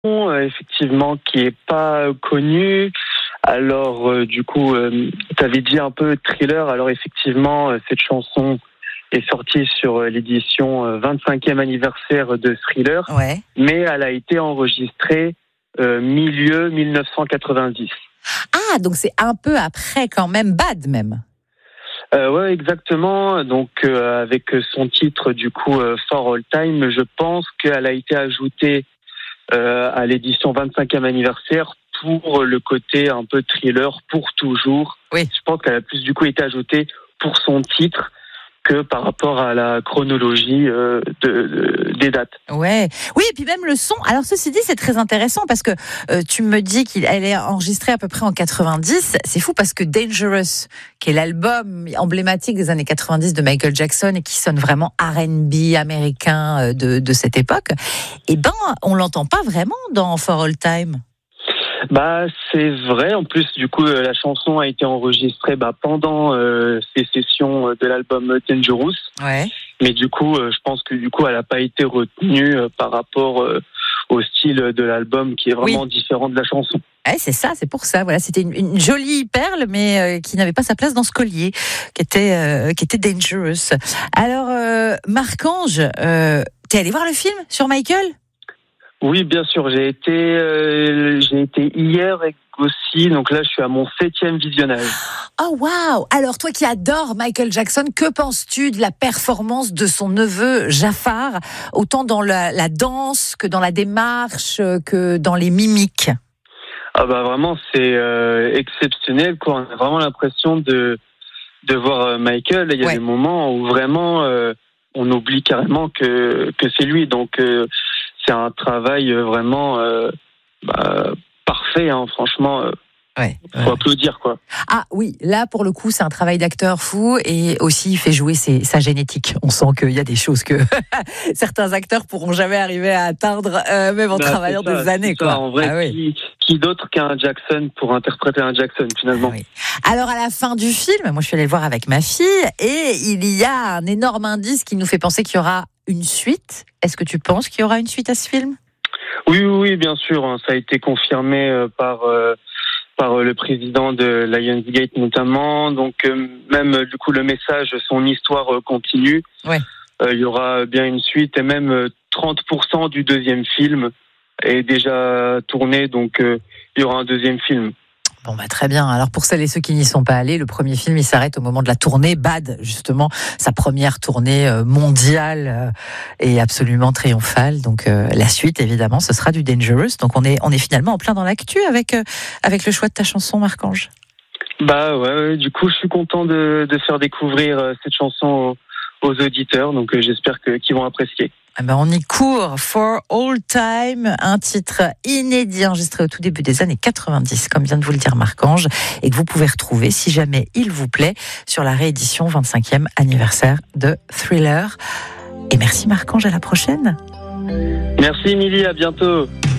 effectivement, qui est pas connue. Alors, du coup, t'avais dit un peu Thriller. Alors, effectivement, cette chanson est sortie sur l'édition 25e anniversaire de Thriller, Ouais. mais elle a été enregistrée milieu 1990. Ah, donc c'est un peu après quand même Bad même. Ouais, exactement. Donc, avec son titre, du coup, For All Time, je pense qu'elle a été ajoutée à l'édition 25e anniversaire pour le côté un peu thriller, pour toujours. Oui. Je pense qu'elle a plus, du coup, été ajoutée pour son titre que par rapport à la chronologie des dates. Ouais. Oui, et puis même le son. Alors ceci dit, c'est très intéressant parce que tu me dis qu'elle est enregistrée à peu près en 90. C'est fou parce que Dangerous, qui est l'album emblématique des années 90 de Michael Jackson et qui sonne vraiment R&B américain de cette époque, eh ben, on l'entend pas vraiment dans For All Time. Bah, c'est vrai. En plus, du coup, la chanson a été enregistrée pendant ces sessions de l'album Dangerous. Ouais. Mais du coup, je pense que du coup, elle n'a pas été retenue par rapport au style de l'album qui est vraiment différent de la chanson. Ouais, c'est ça, c'est pour ça. Voilà, c'était une jolie perle, mais qui n'avait pas sa place dans ce collier, qui était Dangerous. Alors, Marc-Ange, t'es allé voir le film sur Michael ? Oui, bien sûr. J'ai été hier aussi. Donc là, je suis à mon 7e visionnage. Oh waouh! Alors toi qui adores Michael Jackson, que penses-tu de la performance de son neveu Jafar, autant dans la danse que dans la démarche, que dans les mimiques? Ah bah vraiment, c'est exceptionnel, quoi. On a vraiment l'impression de voir Michael. Il y a des moments où vraiment on oublie carrément que c'est lui. Donc c'est un travail vraiment parfait, hein, franchement. Faut applaudir, quoi. Ah oui, là pour le coup c'est un travail d'acteur fou et aussi il fait jouer sa génétique. On sent qu'il y a des choses que certains acteurs pourront jamais arriver à atteindre, même en travaillant des années, quoi. En vrai, qui d'autre qu'un Jackson pour interpréter un Jackson finalement. Oui. Alors à la fin du film, moi je suis allée le voir avec ma fille et il y a un énorme indice qui nous fait penser qu'il y aura une suite. Est-ce que tu penses qu'il y aura une suite à ce film ? Oui, bien sûr. Hein, ça a été confirmé par le président de Lionsgate notamment. Donc même du coup le message, son histoire continue. Ouais. Il y aura bien une suite et même 30% du deuxième film est déjà tourné. Donc il y aura un deuxième film. Bon très bien. Alors pour celles et ceux qui n'y sont pas allés, le premier film il s'arrête au moment de la tournée Bad, justement sa première tournée mondiale et absolument triomphale. Donc la suite évidemment ce sera du Dangerous. Donc on est finalement en plein dans l'actu avec le choix de ta chanson, Marc-Ange. Bah ouais, du coup je suis content de faire découvrir cette chanson aux auditeurs. Donc j'espère qu'ils vont apprécier. On y court. For All Time, un titre inédit enregistré au tout début des années 90, comme vient de vous le dire Marc-Ange, et que vous pouvez retrouver, si jamais il vous plaît, sur la réédition 25e anniversaire de Thriller. Et merci Marc-Ange, à la prochaine. Merci Émilie, à bientôt.